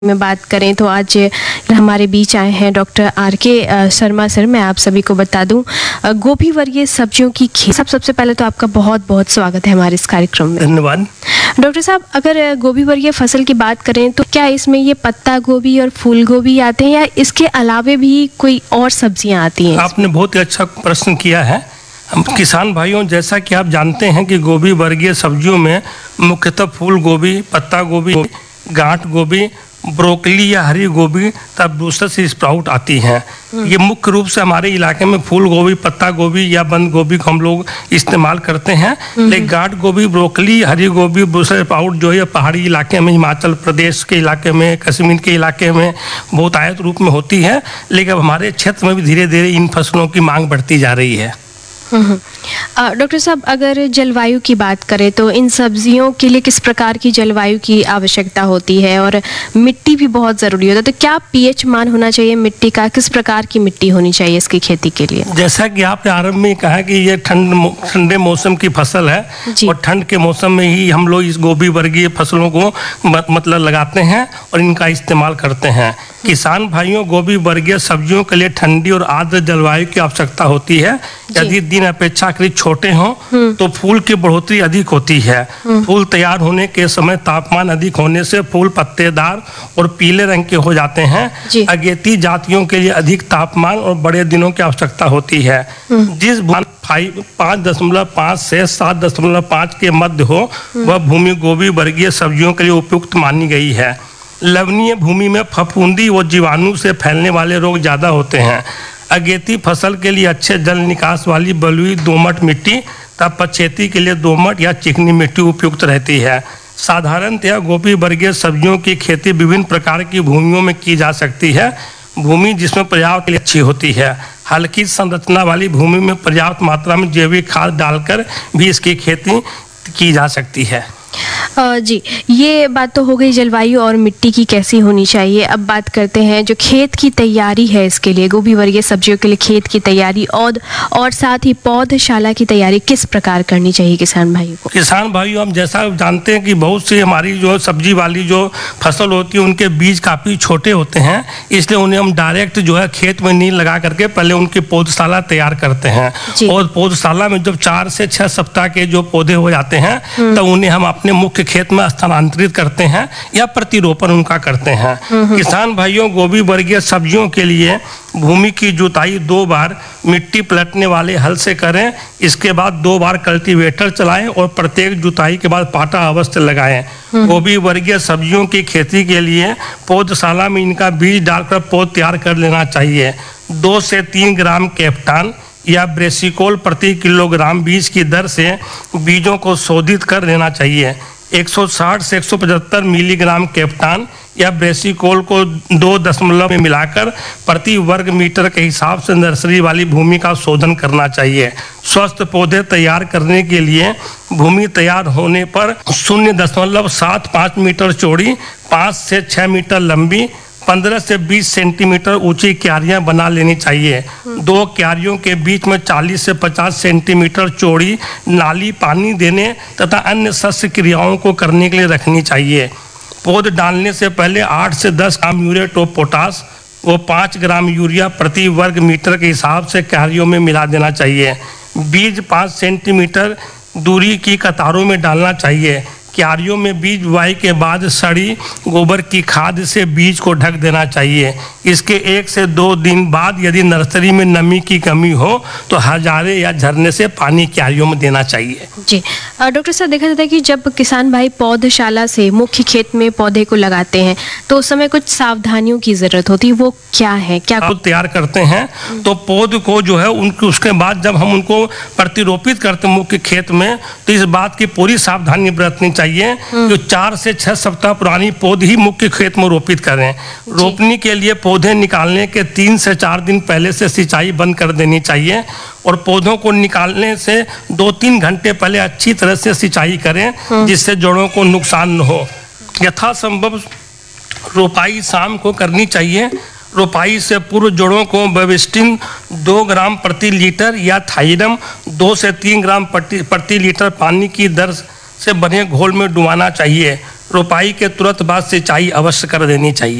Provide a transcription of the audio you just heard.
में बात करें तो आज हमारे बीच आए हैं डॉक्टर आर.के. शर्मा सर। मैं आप सभी को बता दूं, गोभी वर्गीय सब्जियों की खेती। सबसे पहले तो आपका बहुत बहुत स्वागत है हमारे इस कार्यक्रम में। धन्यवाद। डॉक्टर साहब, अगर गोभी वर्गीय फसल की बात करें तो क्या इसमें ये पत्ता गोभी और फूल गोभी आते हैं या इसके अलावे भी कोई और सब्जियां आती हैं? आपने बहुत ही अच्छा प्रश्न किया है। हम किसान भाइयों, जैसा कि आप जानते हैं कि गोभी वर्गीय सब्जियों में मुख्यतः फूल गोभी, पत्ता गोभी, गांठ गोभी, ब्रोकली या हरी गोभी तथा ब्रूसल्स स्प्राउट आती हैं। ये मुख्य रूप से हमारे इलाके में फूल गोभी, पत्ता गोभी या बंद गोभी को हम लोग इस्तेमाल करते हैं। लेकिन गांठ गोभी, ब्रोकली, हरी गोभी, ब्रूसल्स स्प्राउट जो है पहाड़ी इलाके में, हिमाचल प्रदेश के इलाके में, कश्मीर के इलाके में बहुतायत रूप में होती है। लेकिन अब हमारे क्षेत्र में भी धीरे धीरे इन फसलों की मांग बढ़ती जा रही है। डॉक्टर साहब, अगर जलवायु की बात करें तो इन सब्जियों के लिए किस प्रकार की जलवायु की आवश्यकता होती है और मिट्टी भी बहुत ज़रूरी होता है, तो क्या पीएच मान होना चाहिए मिट्टी का? किस प्रकार की मिट्टी होनी चाहिए इसकी खेती के लिए? जैसा कि आपने आरंभ में कहा कि ये ठंडे मौसम की फसल है और ठंड के मौसम में ही हम लोग इस गोभी वर्गीय फसलों को मतलब लगाते हैं और इनका इस्तेमाल करते हैं। किसान भाइयों, गोभी वर्गीय सब्जियों के लिए ठंडी और आर्द्र जलवायु की आवश्यकता होती है। यदि दिन अपेक्षाकृत छोटे हों तो फूल की बढ़ोतरी अधिक होती है। फूल तैयार होने के समय तापमान अधिक होने से फूल पत्तेदार और पीले रंग के हो जाते हैं। अगेती जातियों के लिए अधिक तापमान और बड़े दिनों की आवश्यकता होती है। जिस 5.5 से 7.5 के मध्य हो वह भूमि गोभी वर्गीय सब्जियों के लिए उपयुक्त मानी गई है। लवणीय भूमि में फफूंदी और जीवाणु से फैलने वाले रोग ज़्यादा होते हैं। अगेती फसल के लिए अच्छे जल निकास वाली बलुई दोमट मिट्टी तथा पछेती के लिए दोमट या चिकनी मिट्टी उपयुक्त रहती है। साधारणतया गोभी वर्गीय सब्जियों की खेती विभिन्न प्रकार की भूमियों में की जा सकती है। भूमि जिसमें पर्याप्त के लिए अच्छी होती है। हल्की संरचना वाली भूमि में पर्याप्त मात्रा में जैविक खाद डालकर भी इसकी खेती की जा सकती है। जी, ये बात तो हो गई जलवायु और मिट्टी की कैसी होनी चाहिए। अब बात करते हैं जो खेत की तैयारी है इसके लिए, गोभी वर्गीय सब्जियों के लिए खेत की तैयारी और साथ ही पौधशाला की तैयारी किस प्रकार करनी चाहिए किसान भाइयों को? किसान भाइयों, हम जैसा जानते हैं कि बहुत सी हमारी जो सब्जी वाली जो फसल होती है उनके बीज काफ़ी छोटे होते हैं, इसलिए उन्हें हम डायरेक्ट जो है खेत में नहीं लगा करके पहले उनकी पौधशाला तैयार करते हैं। और पौधशाला में जब 4 से 6 सप्ताह के जो पौधे हो जाते हैं तो उन्हें हम अपने मुख्य खेत में स्थानांतरित करते हैं या प्रतिरोपण उनका करते हैं। किसान भाइयों, गोभी वर्गीय सब्जियों के लिए भूमि की जुताई 2 बार मिट्टी पलटने वाले हल से करें। इसके बाद 2 बार कल्टीवेटर चलाएं और प्रत्येक जुताई के बाद पाटा अवश्य लगाएं। गोभी वर्गीय सब्जियों की खेती के लिए पौधशाला में इनका बीज डालकर पौध तैयार कर लेना चाहिए। 2 से 3 ग्राम कैप्टान या ब्रेसिकोल प्रति किलोग्राम बीज की दर से बीजों को शोधित कर लेना चाहिए। 160 से 175 मिलीग्राम कैप्टान या ब्रेसिकोल को 2 में मिलाकर प्रति वर्ग मीटर के हिसाब से नर्सरी वाली भूमि का शोधन करना चाहिए। स्वस्थ पौधे तैयार करने के लिए भूमि तैयार होने पर 0.75 मीटर चौड़ी, 5 से 6 मीटर लंबी, 15 से 20 सेंटीमीटर ऊंची क्यारियां बना लेनी चाहिए। 2 क्यारियों के बीच में 40 से 50 सेंटीमीटर चौड़ी नाली पानी देने तथा अन्य सस्य क्रियाओं को करने के लिए रखनी चाहिए। पौध डालने से पहले 8 से 10 ग्राम यूरेट ऑफ पोटास व 5 ग्राम यूरिया प्रति वर्ग मीटर के हिसाब से क्यारियों में मिला देना चाहिए। बीज 5 सेंटीमीटर दूरी की कतारों में डालना चाहिए। क्यारियों में बीज बुआई के बाद सड़ी गोबर की खाद से बीज को ढक देना चाहिए। इसके 1 से 2 दिन बाद यदि नर्सरी में नमी की कमी हो तो हजारे या झरने से पानी क्यारियों में देना चाहिए। जी डॉक्टर साहब, देखा जाता है कि जब किसान भाई पौधशाला से मुख्य खेत में पौधे को लगाते हैं तो उस समय कुछ सावधानियों की जरूरत होती है, वो क्या है? क्या तैयार करते हैं तो पौध को जो है उसके बाद जब हम उनको प्रतिरोपित करते हैं मुख्य खेत में, तो इस बात की पूरी सावधानी बरतनी चाहिए कि 4 से 6 सप्ताह पुरानी पौध ही मुख्य खेत में रोपित करें। रोपनी के लिए पौधे निकालने के 3 से 4 दिन पहले से सिंचाई बंद कर देनी चाहिए और पौधों को निकालने से 2-3 घंटे पहले अच्छी तरह से सिंचाई करें जिससे जड़ों को नुकसान न हो। यथासंभव रोपाई शाम को करनी चाहिए। रोपाई से पूर्व जड़ों को बेविस्टिन 2 ग्राम प्रति लीटर या थाइरम 2 से 3 ग्राम प्रति लीटर पानी की दर से बने घोल में डुबाना चाहिए। रोपाई के तुरंत बाद सिंचाई अवश्य कर देनी चाहिए।